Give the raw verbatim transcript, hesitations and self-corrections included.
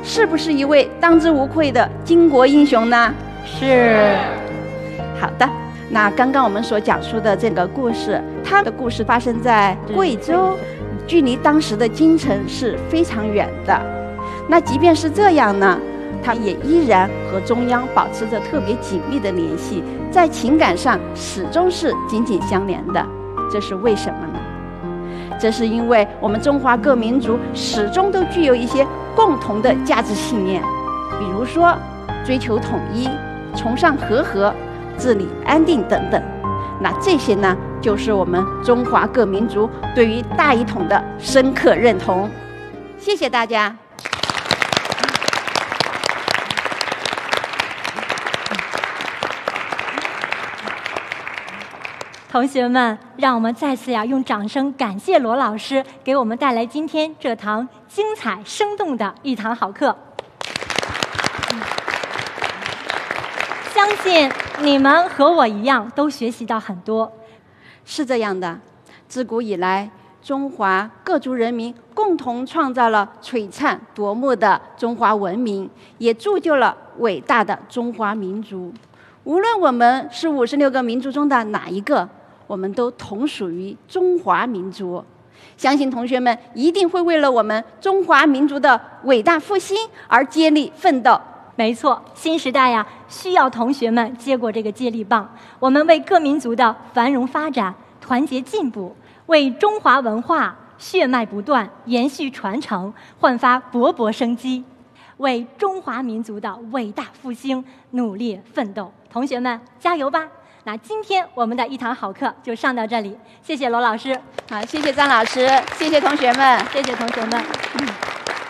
是不是一位当之无愧的巾帼英雄呢？ 是。 好的，那刚刚我们所讲述的这个故事，它的故事发生在贵州，距离当时的京城是非常远的。那即便是这样呢，他也依然和中央保持着特别紧密的联系，在情感上始终是紧紧相连的。这是为什么呢？这是因为我们中华各民族始终都具有一些共同的价值信念，比如说追求统一、崇尚和合、治理安定等等。那这些呢，就是我们中华各民族对于大一统的深刻认同。谢谢大家。 同学们，让我们再次呀用掌声感谢罗老师给我们带来今天这堂精彩生动的一堂好课。相信你们和我一样都学习到很多。 是这样的，自古以来，中华各族人民共同创造了璀璨夺目的中华文明，也铸就了伟大的中华民族。无论我们是五十六个民族中的哪一个，我们都同属于中华民族。相信同学们一定会为了我们中华民族的伟大复兴而接力奋斗。 没错，新时代呀，需要同学们接过这个接力棒，我们为各民族的繁荣发展、团结进步，为中华文化血脉不断、延续传承焕发勃勃生机，为中华民族的伟大复兴努力奋斗。同学们，加油吧！那今天我们的一堂好课就上到这里，谢谢罗老师， 好，谢谢张老师，谢谢同学们， 谢谢同学们。嗯